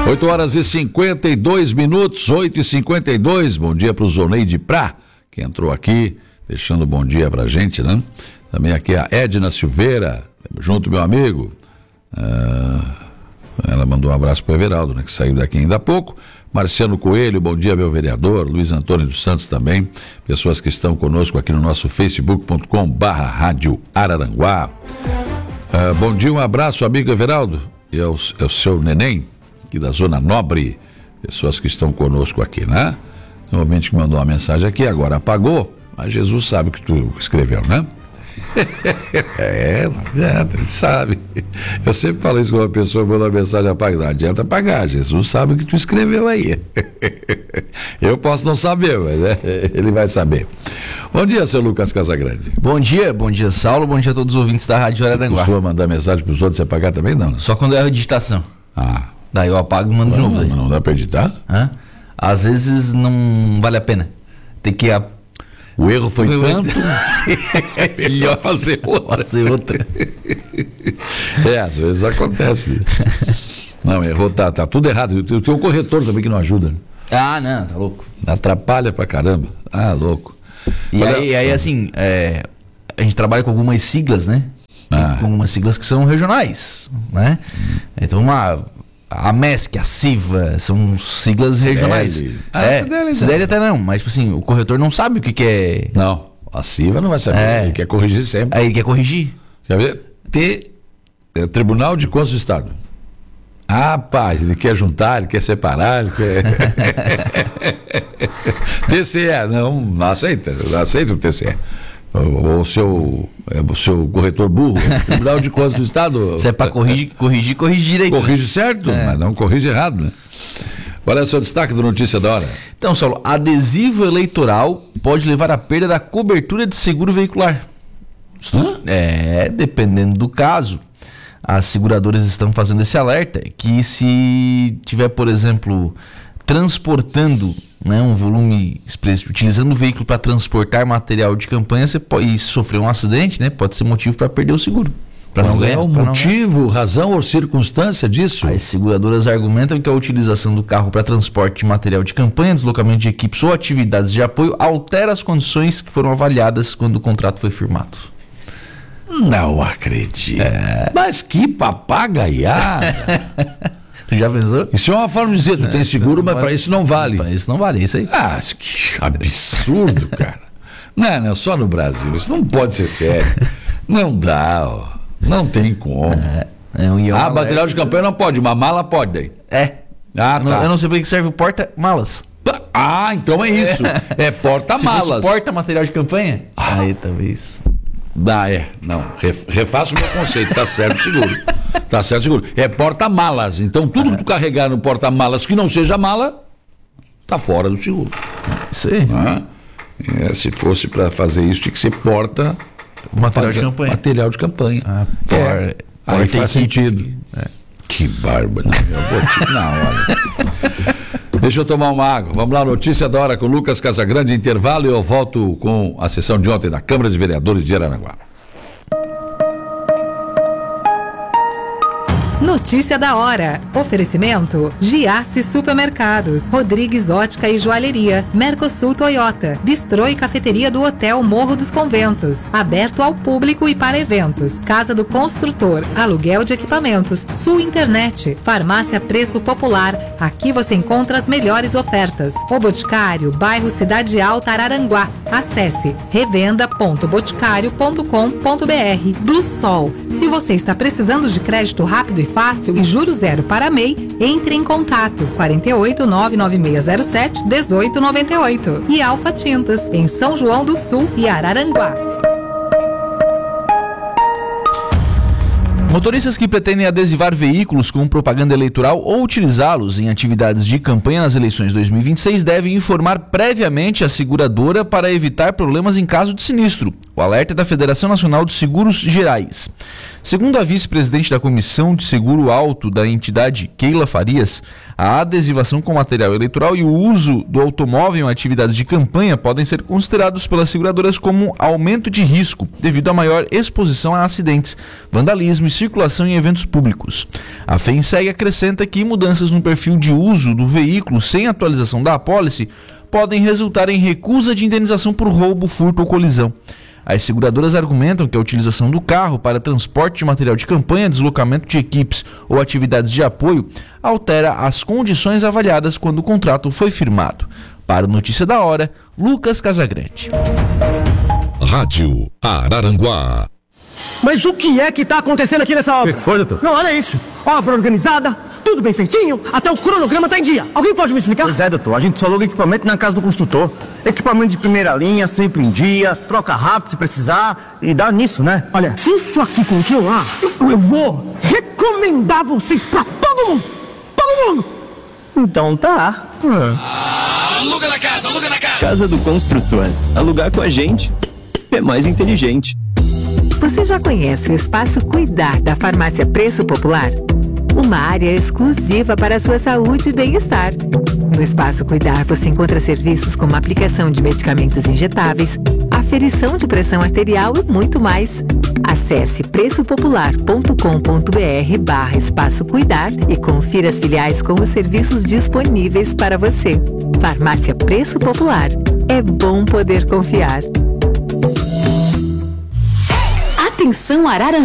8 horas e 52 minutos, 8h52. Bom dia para o Zoneide Prá, que entrou aqui, deixando bom dia pra gente, né? Também aqui a Edna Silveira, junto, meu amigo. Ela mandou um abraço para o Everaldo, né, que saiu daqui ainda há pouco. Marciano Coelho, bom dia, meu vereador. Luiz Antônio dos Santos também. Pessoas que estão conosco aqui no nosso facebook.com/Rádio Araranguá. Bom dia, um abraço, amigo Everaldo. E é o seu neném, aqui da Zona Nobre. Pessoas que estão conosco aqui, né? Tem um ouvinte que mandou uma mensagem aqui, agora apagou, mas Jesus sabe o que tu escreveu, né? Não adianta, ele sabe. Eu sempre falo isso quando uma pessoa manda uma mensagem apagada. Não adianta apagar, Jesus sabe o que tu escreveu aí. Eu posso não saber, mas ele vai saber. Bom dia, seu Lucas Casagrande. Bom dia, Saulo, bom dia a todos os ouvintes da Rádio Araranguá. Costuma mandar mensagem para os outros e apagar também, não? Só quando erro a digitação. Daí eu apago e mando de novo. Não dá para editar? Às vezes não vale a pena. Tem que... O erro foi tanto é melhor fazer outra. Às vezes acontece. Não, errou, tá tudo errado. Tem um corretor também que não ajuda. Não, tá louco. Atrapalha pra caramba. Louco. E aí assim, a gente trabalha com algumas siglas, né? Com algumas siglas que são regionais, né? Então, a MESC, a CIVA, são siglas regionais. CIDEL até não, mas tipo assim, o corretor não sabe o que é. Não, a CIVA não vai saber, ele quer corrigir sempre. Aí ele quer corrigir. Quer ver? Tribunal de Contas do Estado. Rapaz, ele quer juntar, ele quer separar, ele quer... TCE, não aceita o TCE. O seu corretor burro, Tribunal de Contas do Estado. Isso é para corrigir aí. Corrige certo, mas não corrige errado, né? Qual é o seu destaque do Notícia da Hora? Então, Saulo, adesivo eleitoral pode levar à perda da cobertura de seguro veicular. Dependendo do caso, as seguradoras estão fazendo esse alerta que se tiver, por exemplo, transportando, né, um volume expresso, utilizando o veículo para transportar material de campanha, você pode, e sofrer um acidente, né, pode ser motivo para perder o seguro. Qual é o motivo, razão ou circunstância disso? As seguradoras argumentam que a utilização do carro para transporte de material de campanha, deslocamento de equipes ou atividades de apoio altera as condições que foram avaliadas quando o contrato foi firmado. Não acredito. Mas que papagaiada. Tu já pensou? Isso é uma forma de dizer, tu tem seguro, mas para isso não vale. Para isso não vale, é isso aí. Que absurdo, cara. Não, só no Brasil. Isso não pode ser sério. Não dá, não tem como. Material de campanha não pode, uma mala pode daí. Eu não sei para que serve o porta-malas. Então é isso. É porta-malas. Se fosse porta-material de campanha, aí talvez... Não, refaço o meu conceito, tá certo seguro. Tá certo seguro. É porta-malas, então tudo que tu carregar no porta-malas que não seja mala, tá fora do seguro. Isso aí. Se fosse para fazer isso, tinha que ser material de campanha. Material de campanha. Aí faz sentido. Que bárbaro. Olha. Deixa eu tomar uma água. Vamos lá, Notícia da Hora com Lucas Casagrande, intervalo, e eu volto com a sessão de ontem da Câmara de Vereadores de Araranguá. Notícia da hora. Oferecimento: Giasse Supermercados, Rodrigues Ótica e Joalheria, Mercosul Toyota, Bistrô e Cafeteria do Hotel Morro dos Conventos, aberto ao público e para eventos, Casa do Construtor, aluguel de equipamentos, Sul Internet, Farmácia Preço Popular. Aqui você encontra as melhores ofertas. O Boticário, bairro Cidade Alta, Araranguá. Acesse revenda.boticário.com.br. Blue Sol. Se você está precisando de crédito rápido e fácil e juros zero para MEI, entre em contato 48 99607 1898. E Alfa Tintas, em São João do Sul e Araranguá. Motoristas que pretendem adesivar veículos com propaganda eleitoral ou utilizá-los em atividades de campanha nas eleições 2026 devem informar previamente a seguradora para evitar problemas em caso de sinistro. O alerta é da Federação Nacional de Seguros Gerais. Segundo a vice-presidente da Comissão de Seguro Auto da entidade, Keila Farias, a adesivação com material eleitoral e o uso do automóvel em atividades de campanha podem ser considerados pelas seguradoras como aumento de risco, devido à maior exposição a acidentes, vandalismo e circulação em eventos públicos. A FENSEG acrescenta que mudanças no perfil de uso do veículo sem atualização da apólice podem resultar em recusa de indenização por roubo, furto ou colisão. As seguradoras argumentam que a utilização do carro para transporte de material de campanha, deslocamento de equipes ou atividades de apoio altera as condições avaliadas quando o contrato foi firmado. Para o Notícia da Hora, Lucas Casagrande. Rádio Araranguá. Mas o que é que está acontecendo aqui nessa obra? O que foi, doutor? Não, olha isso. Obra organizada, tudo bem feitinho, até o cronograma está em dia. Alguém pode me explicar? Pois é, doutor. A gente só aluga equipamento na casa do construtor. Equipamento de primeira linha, sempre em dia, troca rápido se precisar e dá nisso, né? Olha, se isso aqui continuar, eu vou recomendar vocês pra todo mundo. Todo mundo. Então tá. Aluga na casa, aluga na casa. Casa do Construtor. Alugar com a gente é mais inteligente. Você já conhece o Espaço Cuidar da Farmácia Preço Popular? Uma área exclusiva para a sua saúde e bem-estar. No Espaço Cuidar você encontra serviços como aplicação de medicamentos injetáveis, aferição de pressão arterial e muito mais. Acesse preçopopular.com.br/Espaço Cuidar e confira as filiais com os serviços disponíveis para você. Farmácia Preço Popular. É bom poder confiar. Atenção, Araranguá.